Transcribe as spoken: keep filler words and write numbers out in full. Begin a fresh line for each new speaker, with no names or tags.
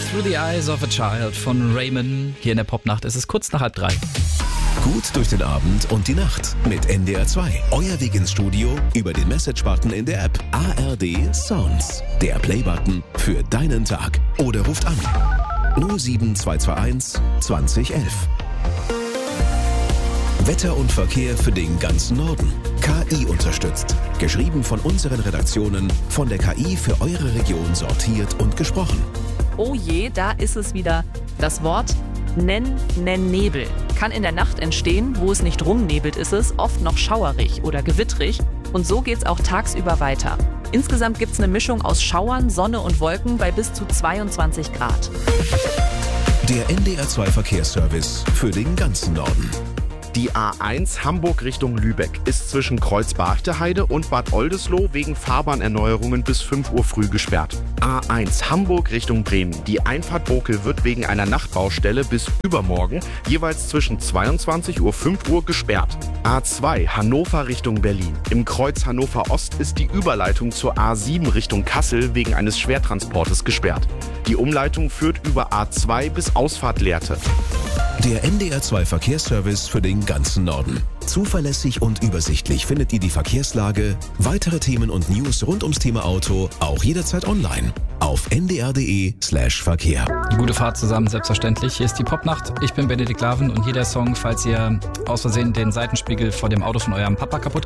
Through the Eyes of a Child von Raymond. Hier in der Popnacht ist es kurz nach halb drei.
Gut durch den Abend und die Nacht mit N D R zwei. Euer Weg ins Studio über den Message-Button in der App. A R D Sounds. Der Play-Button für deinen Tag. Oder ruft an null sieben zwei zwei eins zwanzig elf. Wetter und Verkehr für den ganzen Norden. K I unterstützt. Geschrieben von unseren Redaktionen, von der K I für eure Region sortiert und gesprochen.
Oh je, da ist es wieder. Das Wort Nenn, Nenn, Nebel. Kann in der Nacht entstehen, wo es nicht rumnebelt, ist es oft noch schauerig oder gewittrig. Und so geht's auch tagsüber weiter. Insgesamt gibt's eine Mischung aus Schauern, Sonne und Wolken bei bis zu zweiundzwanzig Grad.
Der N D R zwei Verkehrsservice für den ganzen Norden.
Die A eins Hamburg Richtung Lübeck ist zwischen Kreuz-Barchte-Heide und Bad Oldesloe wegen Fahrbahnerneuerungen bis fünf Uhr früh gesperrt. A eins Hamburg Richtung Bremen. Die Einfahrt Bokel wird wegen einer Nachtbaustelle bis übermorgen jeweils zwischen zweiundzwanzig Uhr und fünf Uhr gesperrt. A zwei Hannover Richtung Berlin. Im Kreuz Hannover Ost ist die Überleitung zur A sieben Richtung Kassel wegen eines Schwertransportes gesperrt. Die Umleitung führt über A zwei bis Ausfahrt Lehrte.
Der N D R zwei Verkehrsservice für den ganzen Norden. Zuverlässig und übersichtlich findet ihr die Verkehrslage, weitere Themen und News rund ums Thema Auto auch jederzeit online auf n d r punkt d e slash verkehr.
Gute Fahrt zusammen, selbstverständlich. Hier ist die Popnacht. Ich bin Benedikt Laven und jeder Song, falls ihr aus Versehen den Seitenspiegel vor dem Auto von eurem Papa kaputt